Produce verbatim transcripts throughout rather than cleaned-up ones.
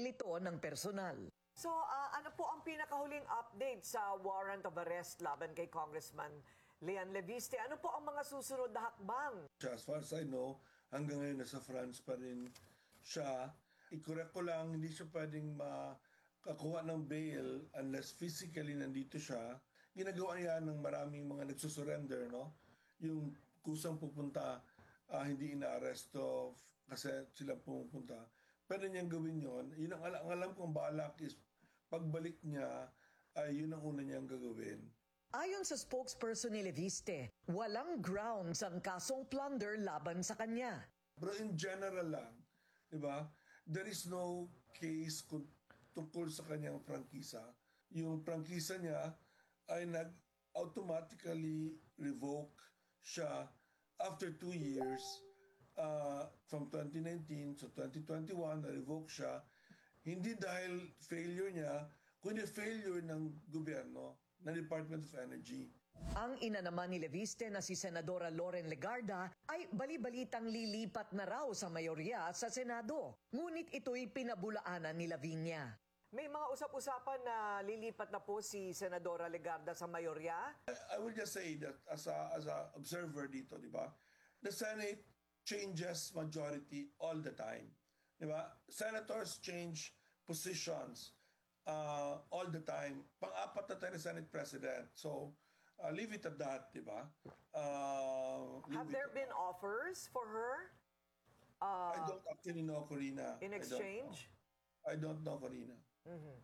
nilito ng personal. So, uh, ano po ang pinakahuling update sa warrant of arrest laban kay Congressman Leon Leviste? Ano po ang mga susunod na hakbang? As far as I know, hanggang ngayon nasa France pa rin siya. I-correct ko lang, hindi siya pwedeng makakuha ng bail unless physically nandito siya. Ginagawa niya ng maraming mga nagsusurrender, no? Yung kusang pupunta, uh, hindi inaaresto kasi sila pumupunta. Pwede niyang gawin yon. Yun ang, al- ang alam kong balak is pagbalik niya, ay uh, yun ang una niyang gagawin. Ayon sa spokesperson ni Leviste, walang grounds ang kasong plunder laban sa kanya. Pero in general lang, di ba? There is no case kung, tungkol sa kanyang prangkisa. Yung prangkisa niya ay nag-automatically revoke siya after two years uh, from twenty nineteen to twenty twenty-one, na-revoke siya. Hindi dahil failure niya, kundi failure ng gobyerno, ng Department of Energy. Ang ina naman ni Leviste na si Senadora Loren Legarda ay bali-balitang lilipat na raw sa mayorya sa Senado. Ngunit ito'y pinabulaanan ni Lavinia. May mga usap-usapan na lilipat na po si Senadora Legarda sa mayorya? I will just say that as a, as a observer dito, di ba? The Senate changes majority all the time. Di ba? Senators change positions uh, all the time. Pang-apat na tayo Senate President. So, uh, leave it at that, di ba? Uh, Have there been that. offers for her? Uh, I don't actually know, Corina. In exchange? I don't know, I don't know Corina. Mm-hmm.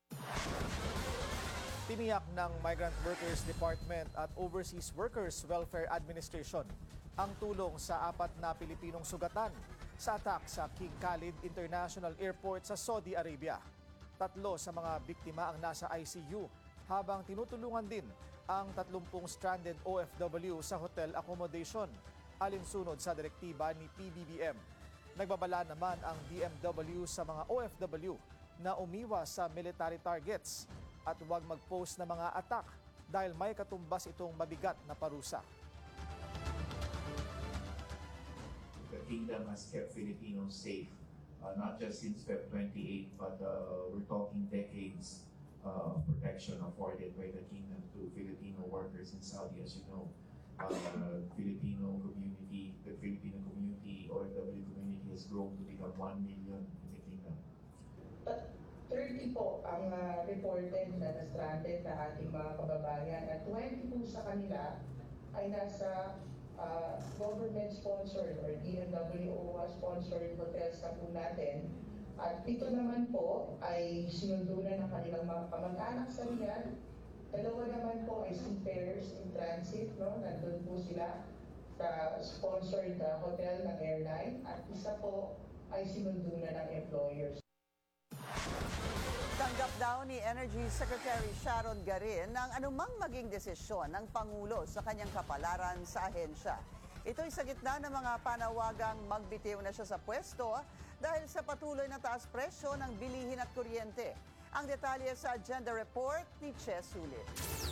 Tiniyak ng Migrant Workers Department at Overseas Workers Welfare Administration ang tulong sa apat na Pilipinong sugatan sa attack sa King Khalid International Airport sa Saudi Arabia. Tatlo sa mga biktima ang nasa I C U habang tinutulungan din ang tatlumpung stranded O F W sa hotel accommodation alinsunod sa direktiba ni P B B M. Nagbabala naman ang D M W sa mga O F W na umiwas sa military targets at huwag mag-post ng mga attack dahil may katumbas itong mabigat na parusa. The kingdom has kept Filipinos safe, uh, not just since February twenty-eighth, but uh, we're talking decades uh, of protection afforded by the kingdom to Filipino workers in Saudi, as you know. Uh, Filipino community, the Filipino community, O F W community has grown to become one million in the kingdom. But thirty po ang uh, reported na na-stranded na ating mga kababayan at twenty po sa kanila ay nasa uh, government-sponsored or D M W O-sponsored hotels na po natin. At ito naman po ay sinundunan ng kanilang mga kamag-anak sa Riyadh. Dalawa naman po ay seafarers in transit, no? Nandun po sila sa sponsored uh, hotel ng airline at isa po ay sinundunan ng employers. Tanggap daw ni Energy Secretary Sharon Garin ng anumang maging desisyon ng Pangulo sa kanyang kapalaran sa ahensya. Ito'y sa gitna ng mga panawagang magbitiw na siya sa pwesto dahil sa patuloy na taas presyo ng bilihin at kuryente. Ang detalye sa agenda report ni Che Sulit.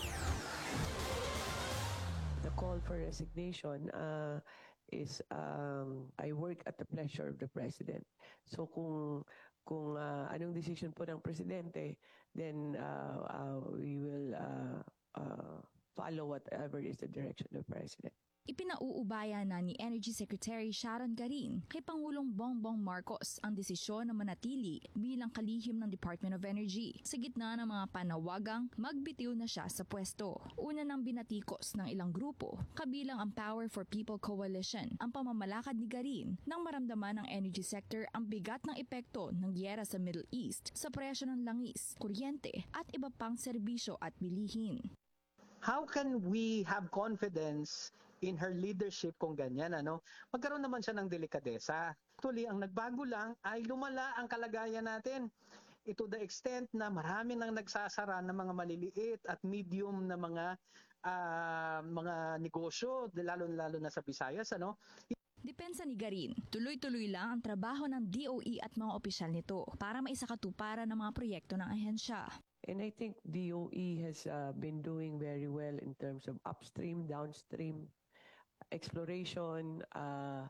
The call for resignation uh, is um, I work at the pleasure of the President. So kung kung uh, anong decision po ng Presidente, then uh, uh, we will uh, uh, follow whatever is the direction of the President. Ipinauubaya na ni Energy Secretary Sharon Garin kay Pangulong Bongbong Marcos ang desisyon na manatili bilang kalihim ng Department of Energy sa gitna ng mga panawagang magbitiw na siya sa pwesto. Una nang binatikos ng ilang grupo, kabilang ang Power for People Coalition, ang pamamalakad ni Garin nang maramdaman ng energy sector ang bigat ng epekto ng giyera sa Middle East sa presyo ng langis, kuryente at iba pang serbisyo at bilihin. How can we have confidence in her leadership kung ganyan, ano? Magkaroon naman siya ng delikadesa. Actually, ang nagbago lang ay lumala ang kalagayan natin. To the extent na marami nang nagsasara ng mga maliliit at medium na mga uh, mga negosyo, lalo-lalo na sa Visayas, ano? Depensa ni Garin, tuloy-tuloy lang ang trabaho ng D O E at mga opisyal nito para maisakatuparan ng mga proyekto ng ahensya. And I think D O E has uh, been doing very well in terms of upstream, downstream exploration, uh,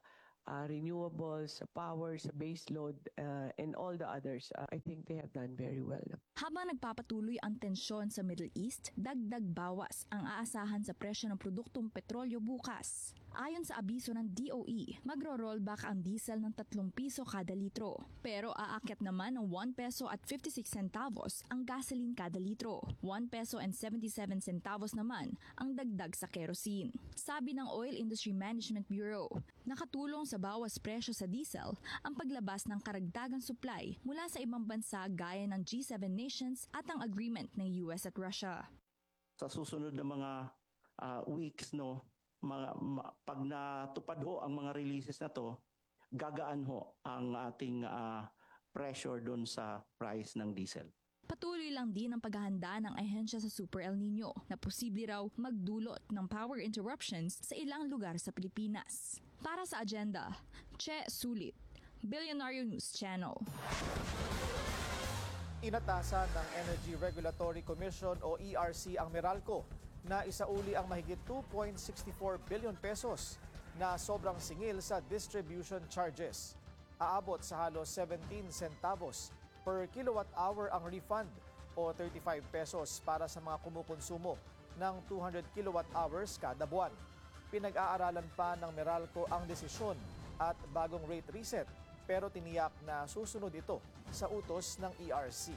uh, renewables, sa power, sa base load, uh, and all the others. Uh, I think they have done very well. Habang nagpapatuloy ang tensyon sa Middle East, dagdag bawas ang aasahan sa presyo ng produktong petrolyo bukas. Ayon sa abiso ng D O E, magro-rollback ang diesel ng tatlong piso kada litro. Pero aakyat naman ng one peso at fifty-six centavos ang gasoline kada litro. one peso and seventy-seven centavos naman ang dagdag sa kerosene. Sabi ng Oil Industry Management Bureau, nakatulong sa bawas presyo sa diesel ang paglabas ng karagdagang supply mula sa ibang bansa gaya ng G seven nations at ang agreement ng U S at Russia. Sa susunod na mga uh, weeks, no, mga, ma, pag natupad ho ang mga releases na to, gagaan ho ang ating uh, pressure doon sa price ng diesel. Patuloy lang din ang paghahanda ng ahensya sa Super El Nino na posible raw magdulot ng power interruptions sa ilang lugar sa Pilipinas. Para sa agenda, Che Sulit, Billionaire News Channel. Inatasan ng Energy Regulatory Commission o E R C ang Meralco na isauli ang mahigit two point six four billion pesos na sobrang singil sa distribution charges. Aabot sa halos seventeen centavos per kilowatt hour ang refund o thirty-five pesos para sa mga kumukonsumo ng two hundred kilowatt hours kada buwan. Pinag-aaralan pa ng Meralco ang desisyon at bagong rate reset pero tiniyak na susunod ito sa utos ng E R C.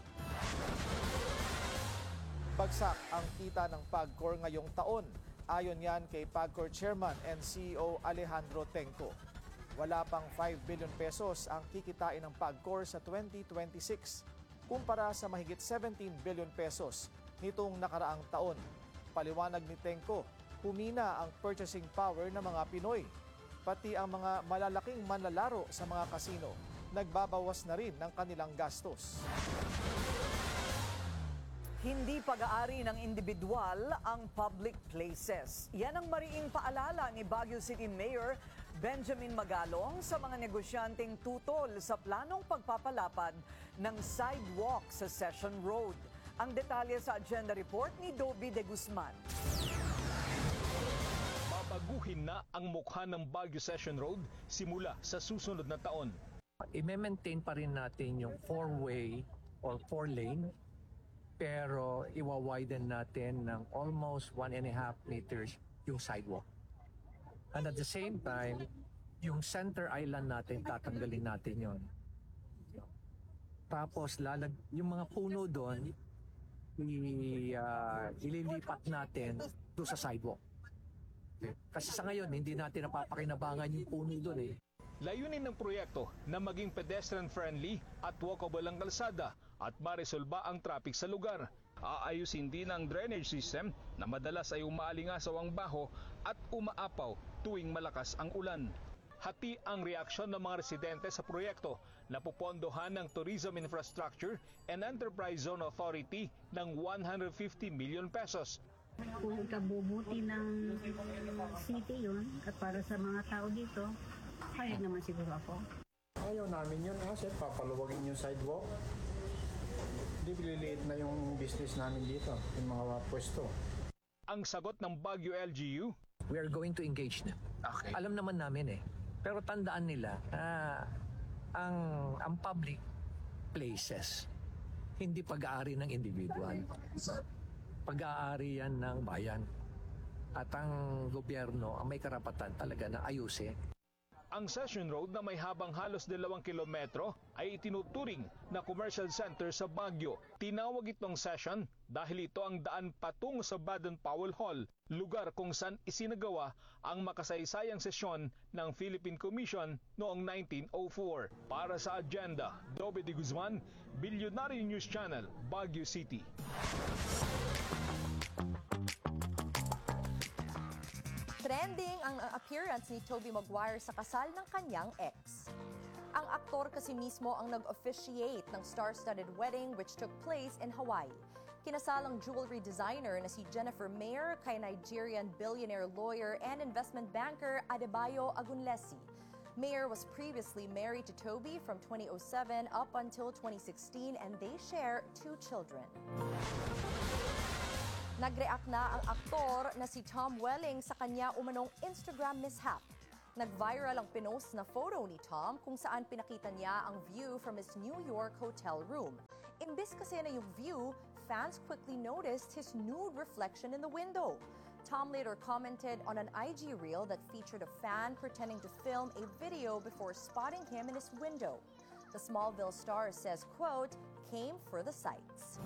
Bagsak ang kita ng PAGCOR ngayong taon. Ayon yan kay PAGCOR Chairman and C E O Alejandro Tenco. Wala pang five billion pesos ang kikitain ng PAGCOR sa twenty twenty-six kumpara sa mahigit seventeen billion pesos nitong nakaraang taon. Paliwanag ni Tenco, humina ang purchasing power ng mga Pinoy. Pati ang mga malalaking manlalaro sa mga kasino, nagbabawas na rin ng kanilang gastos. Hindi pag-aari ng individual ang public places. Yan ang mariing paalala ni Baguio City Mayor Benjamin Magalong sa mga negosyanteng tutol sa planong pagpapalapad ng sidewalk sa Session Road. Ang detalye sa agenda report ni Dobby De Guzman. Babaguhin na ang mukha ng Baguio Session Road simula sa susunod na taon. I-maintain pa rin natin yung four-way or four-lane pero iwa-widen natin ng almost one and a half meters yung sidewalk. And at the same time, yung center island natin, tatanggalin natin yon. Tapos lalag, yung mga puno doon, i, uh, ililipat natin doon sa sidewalk. Kasi sa ngayon, hindi natin napapakinabangan yung puno doon eh. Layunin ng proyekto na maging pedestrian-friendly at walkable ang kalsada at maresolba ang traffic sa lugar. Aayusin din ang drainage system na madalas ay umaalingasaw ang baho at umaapaw tuwing malakas ang ulan. Hati ang reaksyon ng mga residente sa proyekto na pupondohan ng Tourism Infrastructure and Enterprise Zone Authority ng one hundred fifty million pesos. Kung ikabubuti ng city yun at para sa mga tao dito, kaya naman siguro ako. Ayaw namin yun kasi papaluwagin yung sidewalk. Hindi bililiit na yung business namin dito, yung mga pwesto. Ang sagot ng Baguio L G U? We are going to engage na. Okay. Alam naman namin eh. Pero tandaan nila na ang, ang public places, hindi pag-aari ng individual. Pag-aari yan ng bayan. At ang gobyerno ang may karapatan talaga na ayusin. Ang Session Road na may habang halos dalawang kilometro ay itinuturing na commercial center sa Baguio. Tinawag itong Session dahil ito ang daan patungo sa Baden-Powell Hall, lugar kung saan isinagawa ang makasaysayang sesyon ng Philippine Commission noong nineteen oh four. Para sa agenda, Dobby De Guzman, Billionaire News Channel, Baguio City. Trending ang appearance ni Tobey Maguire sa kasal ng kanyang ex. Ang aktor kasi mismo ang nag-officiate ng star-studded wedding which took place in Hawaii. Kinasal ang jewelry designer na si Jennifer Mayer kay Nigerian billionaire lawyer and investment banker Adebayo Agunlesi. Mayer was previously married to Tobey from twenty oh seven up until twenty sixteen and they share two children. Nag-react na ang aktor na si Tom Welling sa kanya umanong Instagram mishap. Nag-viral ang pinost na photo ni Tom kung saan pinakita niya ang view from his New York hotel room. Imbis kasi na yung view, fans quickly noticed his nude reflection in the window. Tom later commented on an I G reel that featured a fan pretending to film a video before spotting him in his window. The Smallville star says, quote, came for the sights.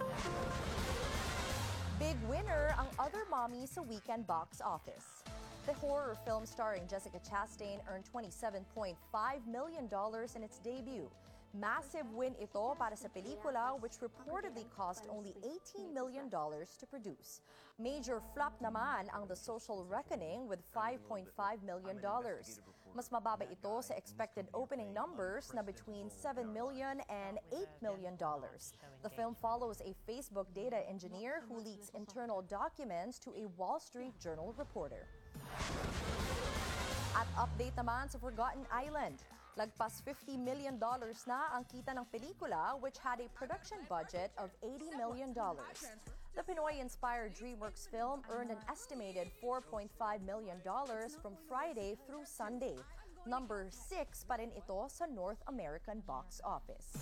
Big winner ang Other Mommy sa weekend box office. The horror film starring Jessica Chastain earned twenty-seven point five million dollars in its debut. Massive win ito para sa pelikula which reportedly cost only eighteen million dollars to produce. Major flop naman ang The Social Reckoning with five point five million dollars. Mas mababa ito sa expected opening numbers na between seven million and eight million dollars. The film follows a Facebook data engineer who leaks internal documents to a Wall Street Journal reporter. At update naman sa Forgotten Island. Lagpas fifty million dollars na ang kita ng pelikula which had a production budget of eighty million dollars. The Pinoy-inspired DreamWorks film earned an estimated four point five million dollars from Friday through Sunday. Number six pa rin ito sa North American box office.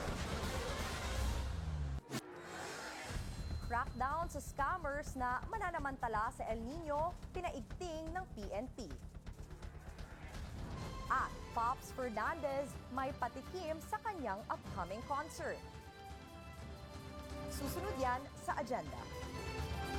Crackdown sa scammers na mananamantala sa El Nino, pinaigting ng P N P. At Pops Fernandez may patikim sa kanyang upcoming concert. Susunod yan sa agenda.